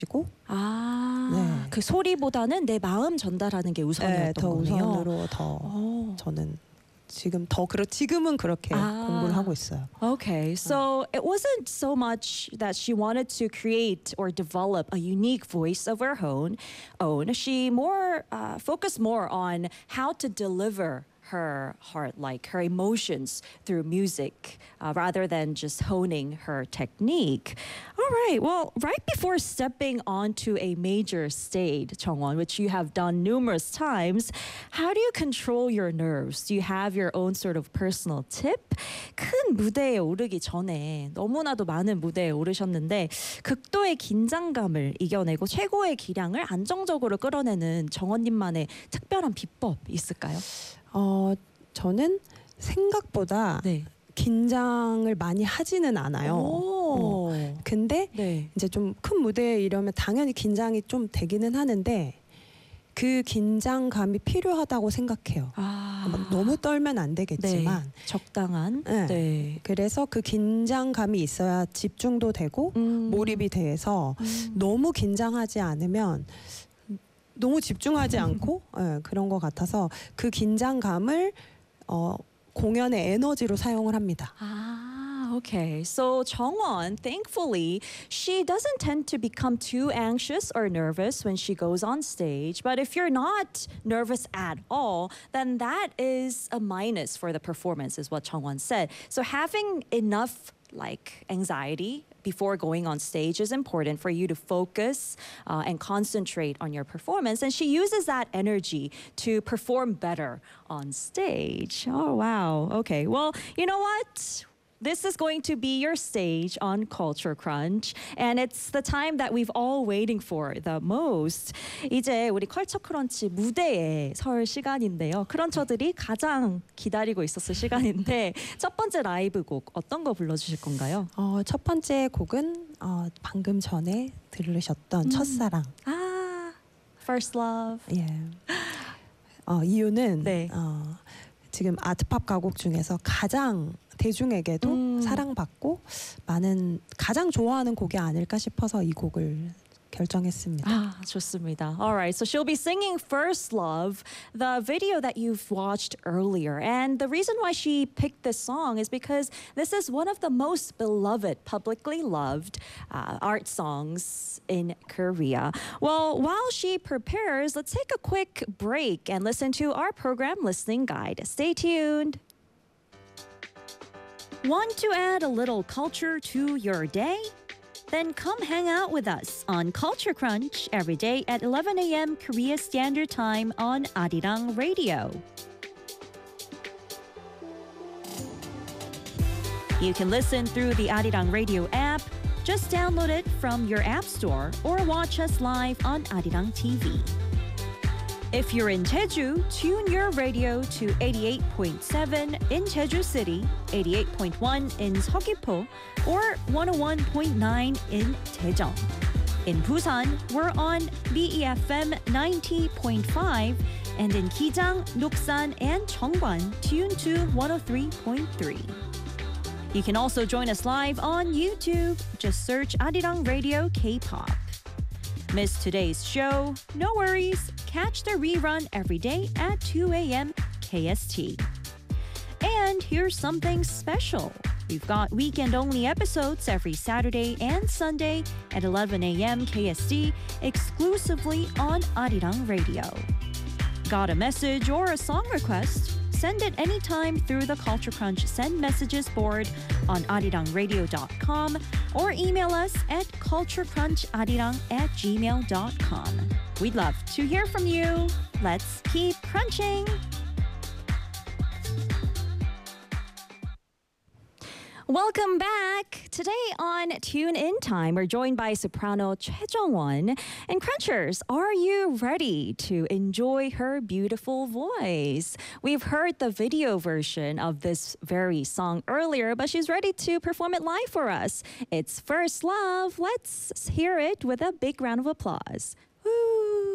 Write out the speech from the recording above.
고 아, 네. 그 소리보다는 내 마음 전달하는 게 우선이었던 더 거네요. 우선으로 저는 지금은 그렇게 공부를 하고 있어요. Okay, so it wasn't so much that she wanted to create or develop a unique voice of her own. She more focused more on how to deliver her heart, like her emotions through music, rather than just honing her technique. All right, well, right before stepping onto a major stage, Chongwon, which you have done numerous times, how do you control your nerves? Do you have your own sort of personal tip? 큰 무대에 오르기 전에 너무나도 많은 무대에 오르셨는데 극도의 긴장감을 이겨내고 최고의 기량을 안정적으로 끌어내는 정원님만의 특별한 비법 있을까요? 저는 생각보다 네. 긴장을 많이 하지는 않아요. 근데 네. 이제 좀 큰 무대에 이러면 당연히 긴장이 좀 되기는 하는데 그 긴장감이 필요하다고 생각해요. 막 너무 떨면 안 되겠지만 네. 적당한. 네. 네. 그래서 그 긴장감이 있어야 집중도 되고 몰입이 돼서 너무 긴장하지 않으면 너무 집중하지 않고 그런 것 같아서 그 긴장감을 공연의 에너지로 사용을 합니다. Okay. So Chongwon, thankfully, she doesn't tend to become too anxious or nervous when she goes on stage. But if you're not nervous at all, then that is a minus for the performance, is what Chongwon said. So having enough anxiety before going on stage is important for you to focus and concentrate on your performance. And she uses that energy to perform better on stage. Oh, wow. Okay. Well, you know what? This is going to be your stage on Culture Crunch, and it's the time that we've all waiting for the most. 이제 우리 컬처 크런치 무대에 설 시간인데요. 크런처들이 가장 기다리고 있었을 시간인데 첫 번째 라이브 곡 어떤 거 불러주실 건가요? 첫 번째 곡은 방금 전에 들으셨던 첫사랑. First Love. 예. 이유는 네. 지금 아트팝 가곡 중에서 가장 대중에게도 사랑받고 가장 좋아하는 곡이 아닐까 싶어서 이 곡을 결정했습니다. 좋습니다. All right, so she'll be singing First Love, the video that you've watched earlier. And the reason why she picked this song is because this is one of the most beloved, publicly loved art songs in Korea. Well, while she prepares, let's take a quick break and listen to our program listening guide. Stay tuned. Want to add a little culture to your day? Then come hang out with us on Culture Crunch every day at 11 a.m. Korea Standard Time on Arirang Radio. You can listen through the Arirang Radio app. Just download it from your app store or watch us live on Arirang TV. If you're in Jeju, tune your radio to 88.7 in Jeju City, 88.1 in Seogwipo, or 101.9 in Daejeon. In Busan, we're on BEFM 90.5, and in Kijang, Nuksan, and Cheongwan, tune to 103.3. You can also join us live on YouTube. Just search Arirang Radio K-pop. Missed today's show? No worries. Catch the rerun every day at 2 a.m. KST. And here's something special. We've got weekend-only episodes every Saturday and Sunday at 11 a.m. KST exclusively on Arirang Radio. Got a message or a song request? Send it anytime through the Culture Crunch Send Messages board on arirangradio.com or email us at culturecruncharirang@gmail.com. We'd love to hear from you. Let's keep crunching! Welcome back! Today on Tune In Time, we're joined by soprano Choi Jung-won. And Crunchers, are you ready to enjoy her beautiful voice? We've heard the video version of this very song earlier, but she's ready to perform it live for us. It's First Love. Let's hear it with a big round of applause.